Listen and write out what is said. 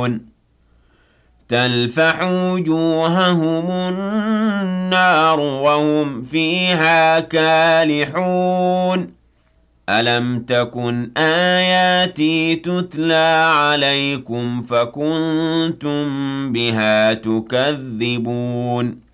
تلفح وجوههم النار وهم فيها كالحون ألم تكن آياتي تتلى عليكم فكنتم بها تكذبون